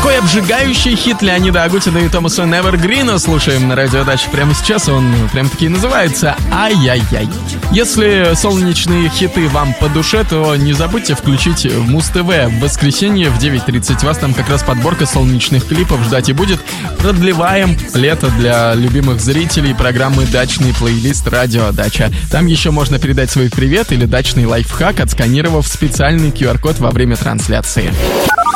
Такой обжигающий хит Леонида Агутина и Томаса Невергрина слушаем на Радио Дача прямо сейчас. Он прям-таки называется «Ай-яй-яй». Если солнечные хиты вам по душе, то не забудьте включить Муз-ТВ в воскресенье в 9:30. Вас там как раз подборка солнечных клипов ждать и будет. Продлеваем лето для любимых зрителей программы «Дачный плейлист Радио Дача». Там еще можно передать свой привет или дачный лайфхак, отсканировав специальный QR-код во время трансляции.